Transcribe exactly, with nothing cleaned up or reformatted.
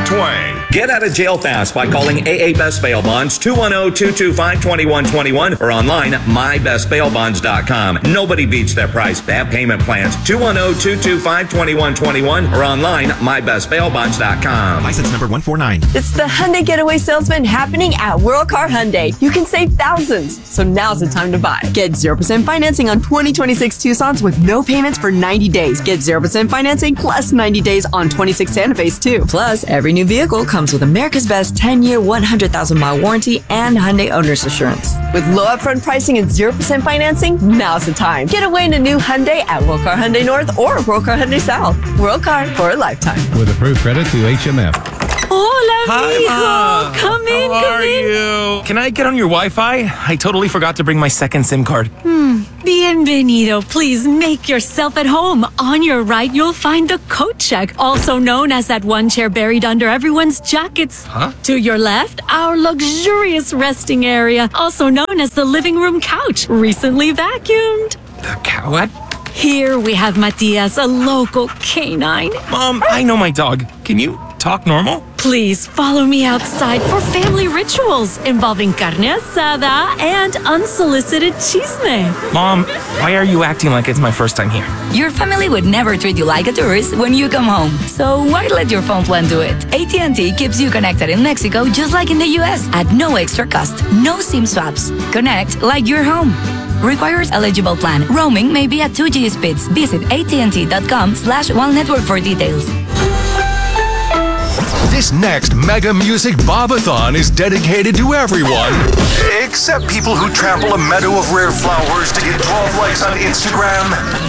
Twang. Get out of jail fast by calling A A Best Bail Bonds, two one zero, two two five, two one two one, or online at my best bail bonds dot com. Nobody beats their price. They have payment plans, two one zero, two two five, two one two one, or online at my best bail bonds dot com. License number one four nine. It's the Hyundai Getaway Salesman happening at World Car Hyundai. You can save thousands, so now's the time to buy. Get zero percent financing on twenty twenty-six Tucson's with no payments for ninety days. Get zero percent financing plus ninety days on twenty-six Santa Fe's too. Plus, every new vehicle comes with America's Best ten-year, one hundred thousand mile warranty and Hyundai Owner's Assurance. With low upfront pricing and zero percent financing, now's the time. Get away in a new Hyundai at World Car Hyundai North or World Car Hyundai South. World Car for a lifetime. With approved credit through H M F. Hola, Hi, mijo. Ma. Come in, How come are in. you? Can I get on your Wi-Fi? I totally forgot to bring my second SIM card. Bienvenido. Please make yourself at home. On your right, you'll find the coat check, also known as that one chair buried under everyone's jackets. Huh? To your left, our luxurious resting area, also known as the living room couch, recently vacuumed. The cow? What? Here we have Matias, a local canine. Mom, I know my dog. Can you talk normal? Please follow me outside for family rituals involving carne asada and unsolicited chisme. Mom, why are you acting like it's my first time here? Your family would never treat you like a tourist when you come home. So why let your phone plan do it? A T and T keeps you connected in Mexico just like in the U S at no extra cost. No SIM swaps. Connect like you're home. Requires eligible plan. Roaming may be at two G speeds. Visit att.com slash one network for details. This next Mega Music Bobathon is dedicated to everyone, except people who trample a meadow of rare flowers to get twelve likes on Instagram.